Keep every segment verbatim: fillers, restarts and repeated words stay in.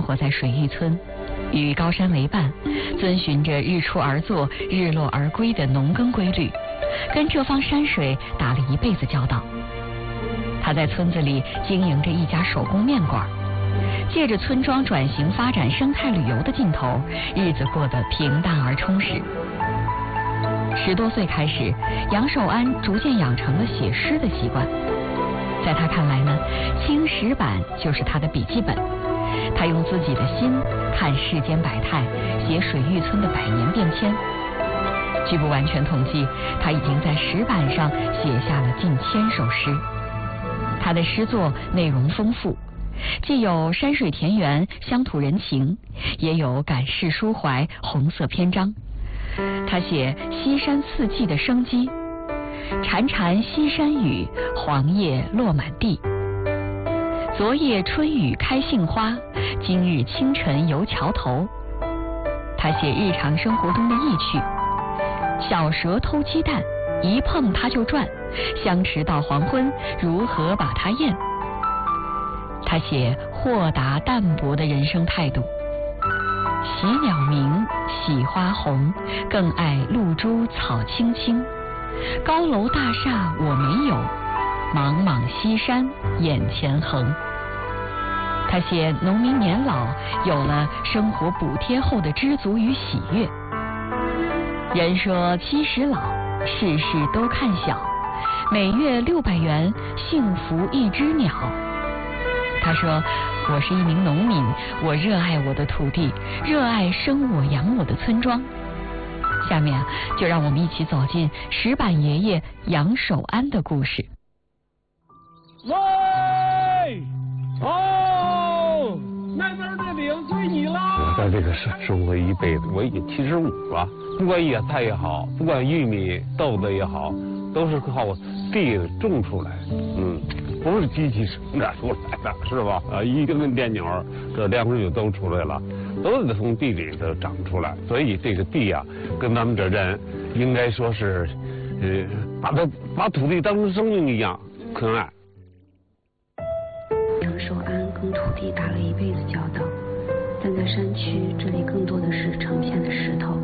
活在水域村，与高山为伴，遵循着日出而作、日落而归的农耕规律，跟这方山水打了一辈子交道。他在村子里经营着一家手工面馆，借着村庄转型发展生态旅游的劲头，日子过得平淡而充实。十多岁开始，杨守安逐渐养成了写诗的习惯。在他看来呢，青石板就是他的笔记本。他用自己的心看世间百态，写水域村的百年变迁。据不完全统计，他已经在石板上写下了近千首诗。他的诗作内容丰富，既有山水田园、乡土人情，也有感世抒怀、红色篇章。他写西山四季的生机，潺潺西山雨，黄叶落满地。昨夜春雨开杏花，今日清晨游桥头。他写日常生活中的意趣，小蛇偷鸡蛋，一碰它就转，相持到黄昏，如何把它咽？他写豁达淡泊的人生态度，喜鸟鸣，喜花红，更爱露珠草青青。高楼大厦我没有，莽莽西山眼前横。他写农民年老有了生活补贴后的知足与喜悦。人说七十老，事事都看小，每月六百元，幸福一只鸟。他说，我是一名农民，我热爱我的土地，热爱生我养我的村庄。下面就让我们一起走进石板爷爷杨守安的故事。 喂，哦，那边的领随你了。 我在这个生生活一辈子，我已经七十五了。不管野菜也好，不管玉米、豆子也好，都是靠地种出来。嗯，不是机器生产出来的，是吧？啊，一根根电鸟，这粮食就都出来了，都得从地里头长出来。所以这个地呀、啊，跟咱们这人应该说是，呃，把它把土地当成生命一样可爱。 杨守安跟土地打了一辈子交道，但在山区，这里更多的是成片的石头。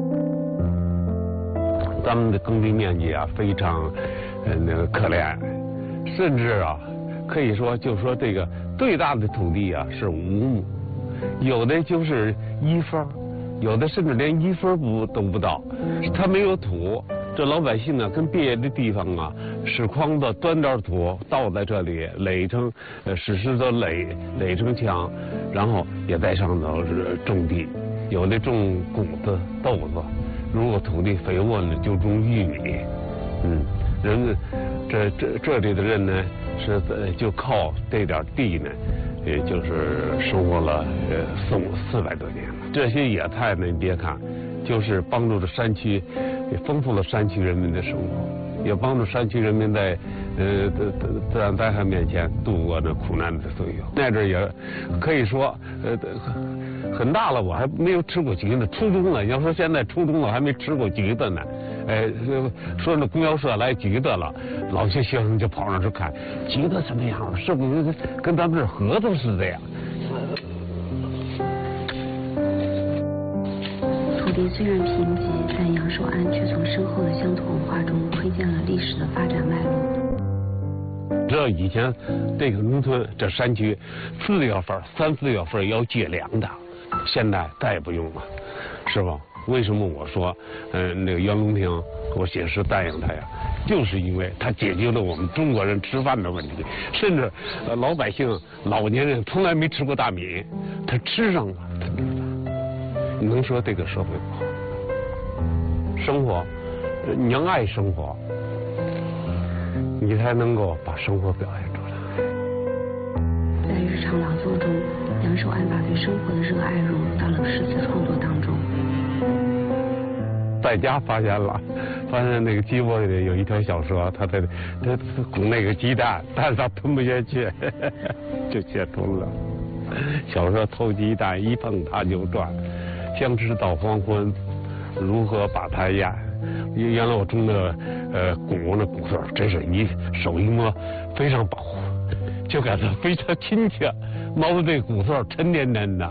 咱们的耕地面积啊，非常，呃，那个可怜，甚至啊，可以说，就说这个最大的土地啊是五亩，有的就是一分，有的甚至连一分不都不到，它没有土。这老百姓啊，跟别的地方啊，拾筐子端点土倒在这里，垒成呃石石头垒垒成墙，然后也在上头种地，有的种谷子、豆子，如果土地肥沃呢，就种玉米。嗯，人们这这这里的人呢，是就靠这点地呢，也就是生活了呃四五四百多年了。这些野菜呢，你别看，就是帮助着山区。也丰富了山区人民的生活，也帮助山区人民在呃自然灾害面前度过这苦难的岁月。那阵也可以说呃很大了，我还没有吃过橘子，初中了。要说现在初中了还没吃过橘子呢，哎，说那供销社来橘子了，老些学生就跑上去看橘子什么样了，是不是跟咱们这核桃似的呀？ 土地虽然贫瘠，但杨守安却从深厚的乡土文化中窥见了历史的发展脉络。 这以前这个农村这山区四月份三四月份要接粮的，现在再也不用了，是吧？为什么我说嗯、呃、那个袁隆平我写诗赞扬他呀，就是因为他解决了我们中国人吃饭的问题，甚至呃老百姓老年人从来没吃过大米，他吃上了，他吃了。你能说这个社会不好？生活，你要爱生活，你才能够把生活表现出来。 在日常劳作中，杨守安把对生活的热爱融入到了诗词创作当中。 在家发现了，发现那个鸡窝里有一条小蛇，它在它拱那个鸡蛋，但是它吞不下去，就写出了小蛇偷鸡蛋，一碰它就转。相持到黄昏，如何把它咽？原来我种的呃谷那谷穗，真是一手一摸非常保护，就感到非常亲切。摸着这谷穗沉甸甸的，